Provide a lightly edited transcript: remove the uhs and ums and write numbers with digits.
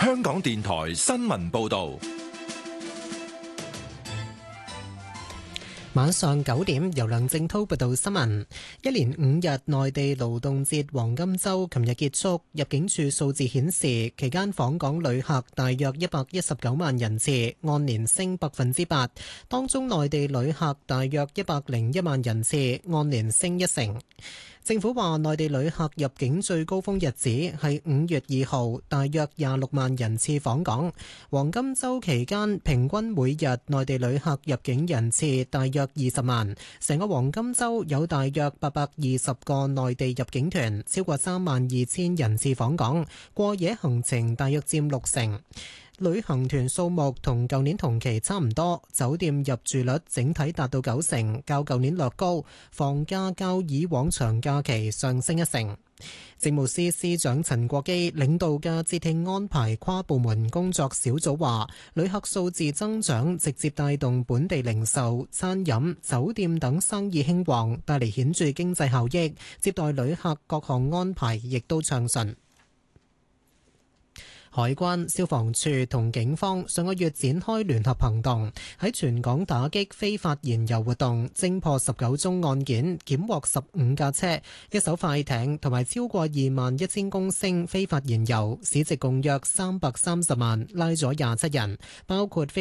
香港電台新聞報道。 晚上9點，由梁正濤報道新聞。一連5日內地勞動節黃金週琴日結束，入境處數字顯示，期間訪港旅客大約119萬人次，按年升8%。當中內地旅客大約101萬人次，按年升1成。政府話，內地旅客入境最高峰日子係5月2號，大約26萬人次訪港。黃金週期間，平均每日內地旅客入境人次大約20萬。成個黃金週有大約820個內地入境團，超過32000人次訪港，過夜行程大約佔6成。旅行團數目同舊年同期差唔多，酒店入住率整體達到90%，較舊年略高，房價較以往長假期上升1成。政務司司長陳國基領導嘅節慶安排跨部門工作小組話，旅客數字增長直接帶動本地零售、餐飲、酒店等生意興旺，帶嚟顯著經濟效益，接待旅客各項安排亦都暢順。海關、消防處同警方上個月展開聯合行動，喺全港打擊非法燃油活動，偵破19宗案件，檢獲15架車、一艘快艇同埋超過21000公升非法燃油，市值共約330萬，拉咗27人，包括非